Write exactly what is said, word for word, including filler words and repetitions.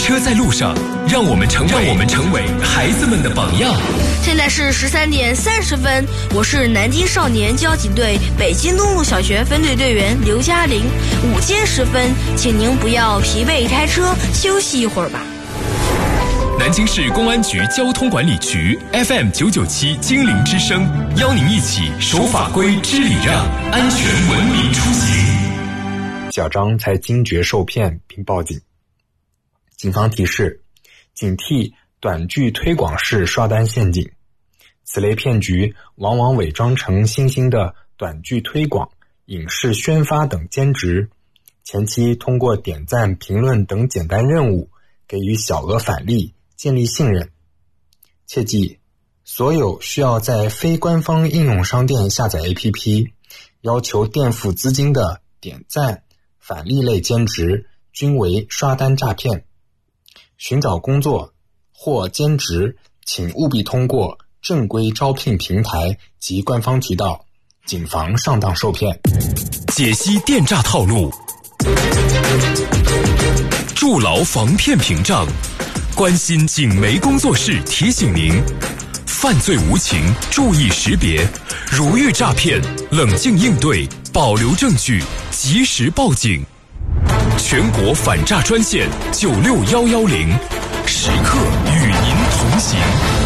车在路上，让我们成为让我们成为孩子们的榜样。 现在是十三点三十分，我是南京少年交警队北京东路小学分队队员刘嘉玲。午间时分，请您不要疲惫开车，休息一会儿吧。 南京市公安局交通管理局 F M 九九七精灵之声，邀您一起守法规、知礼让，安全文明出行。 小张才惊觉受骗并报警。警方提示：警惕短剧推广式刷单陷阱。此类骗局往往伪装成新兴的短剧推广、影视宣发等兼职，前期通过点赞、评论等简单任务给予小额返利，建立信任。切记，所有需要在非官方应用商店下载 A P P， 要求垫付资金的点赞、返利类兼职均为刷单诈骗。寻找工作或兼职，请务必通过正规招聘平台及官方渠道，谨防上当受骗。 解析电诈套路，筑牢防骗屏障。关心警媒工作室提醒您：犯罪无情，注意识别；如遇诈骗，冷静应对，保留证据，及时报警。全国反诈专线九六一一零，时刻与您同行。